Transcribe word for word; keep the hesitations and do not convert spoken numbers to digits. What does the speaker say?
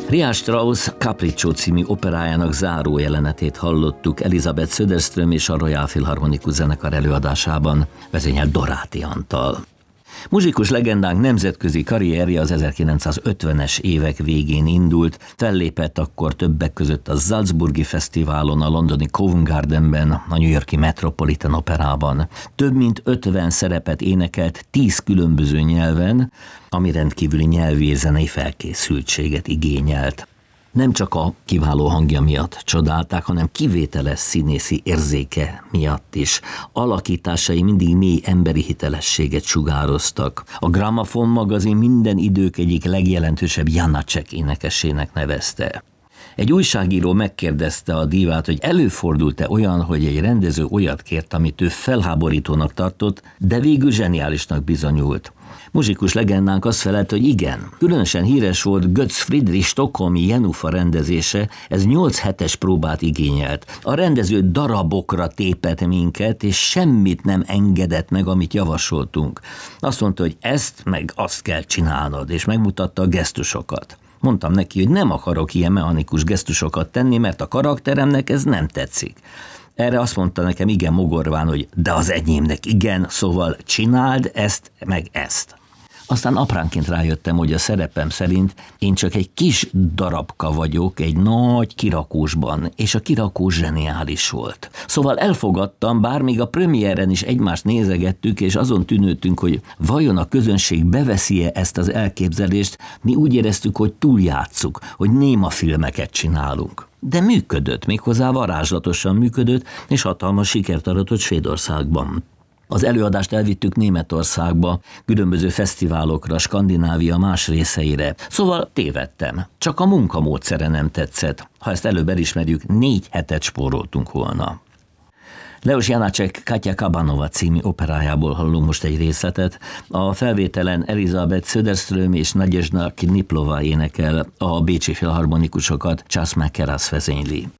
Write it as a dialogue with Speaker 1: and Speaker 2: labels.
Speaker 1: Richard Strauss Capriccio című operájának záró jelenetét hallottuk Elisabeth Söderström és a Royal Philharmonikus zenekar előadásában, vezényelt Doráti Antal. Muzsikus legendánk nemzetközi karrierje az ezerkilencszázötvenes évek végén indult, fellépett akkor többek között a Salzburgi Fesztiválon, a londoni Covent Gardenben, a New York-i Metropolitan Operában. Több mint ötven szerepet énekelt tíz különböző nyelven, ami rendkívüli nyelvi és zenei felkészültséget igényelt. Nem csak a kiváló hangja miatt csodálták, hanem kivételes színészi érzéke miatt is. Alakításai mindig mély emberi hitelességet sugároztak. A Gramophon magazin minden idők egyik legjelentősebb Janácsek énekesének nevezte. Egy újságíró megkérdezte a dívát, hogy előfordult-e olyan, hogy egy rendező olyat kért, amit ő felháborítónak tartott, de végül zseniálisnak bizonyult. Muzsikus legendánk azt felelt, hogy igen. Különösen híres volt Götz Friedrich stockholmi Jenuffa rendezése, ez nyolc hetes próbát igényelt. A rendező darabokra tépett minket, és semmit nem engedett meg, amit javasoltunk. Azt mondta, hogy ezt meg azt kell csinálnod, és megmutatta a gesztusokat. Mondtam neki, hogy nem akarok ilyen mechanikus gesztusokat tenni, mert a karakteremnek ez nem tetszik. Erre azt mondta nekem igen mogorván, hogy de az enyémnek igen, szóval csináld ezt, meg ezt. Aztán apránként rájöttem, hogy a szerepem szerint én csak egy kis darabka vagyok egy nagy kirakósban, és a kirakós zseniális volt. Szóval elfogadtam, bár még a premiéren is egymást nézegettük, és azon tűnődtünk, hogy vajon a közönség beveszi-e ezt az elképzelést, mi úgy éreztük, hogy túljátsszuk, hogy néma filmeket csinálunk. De működött, méghozzá varázslatosan működött, és hatalmas sikert aratott Svédországban. Az előadást elvittük Németországba, különböző fesztiválokra, Skandinávia más részeire. Szóval tévedtem, csak a munkamódszere nem tetszett. Ha ezt előbb elismerjük, négy hetet spóroltunk volna. Leos Janácsek Katya Kabanova című operájából hallunk most egy részletet. A felvételen Elisabeth Söderström és Nadezhda Kniplova énekel, a bécsi filharmonikusokat Charles McCarras vezényli.